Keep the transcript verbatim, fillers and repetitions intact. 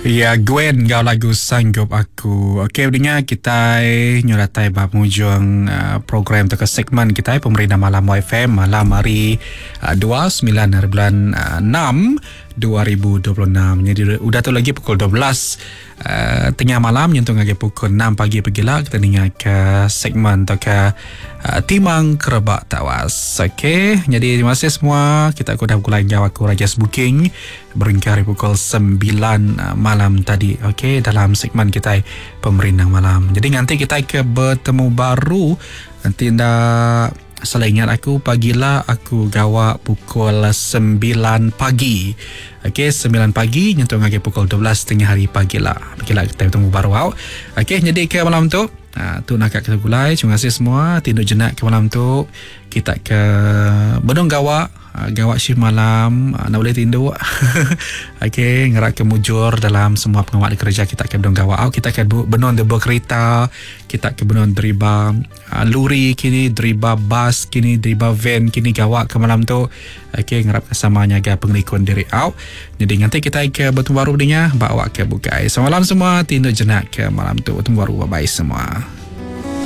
Ya, Gwen gau lagu Sanggup Aku. Okey, berinya kita nyuratai bab mujung uh, program atau segmen kita Pemerintah Malam F M malam hari uh, dua puluh sembilan hari bulan uh, enam dua ribu dua puluh enam. Jadi udah tu lagi pukul dua belas uh, tengah malam nyentuh lagi pukul enam pagi pergilah kita dengar ke segmen atau ke uh, Timang Kerebak Tawas. Okey, jadi terima kasih semua. Kita aku dah pukul lain jawab aku Rajas Booking beringkari pukul sembilan uh, malam tadi. Okey, dalam segmen kita Pemerintah Malam. Jadi nanti kita ke bertemu baru nanti dah salah ingat aku pagilah aku gawak pukul sembilan pagi. Okey, sembilan pagi nyentuh lagi pukul dua belas tengah hari pagilah. Pagilah kita bertemu baru. Wow. Okey, jadi ke malam tu Ha, tu nak kita gulai. Terima kasih semua. Tindu jenak ke malam tu. Kita ke Benung Gawak. Ha, Gawak shift malam. Ha, nak boleh tindu. Okey, ngerak ke mujur dalam semua pengawal di kerja kita ke Benung Gawak. Oh, kita ke Benung deba kereta. Kita ke Benung deriba uh, luri kini, deriba bas kini, deriba van kini Gawak ke malam tu. Okey, ngerap kesamanya ke penglikun diri out. Jadi nanti kita ke bertemu baru dengan bawa ke bukai. Selamat malam semua. Tindu jenak ke malam tu. Bertemu baru. Bye-bye semua.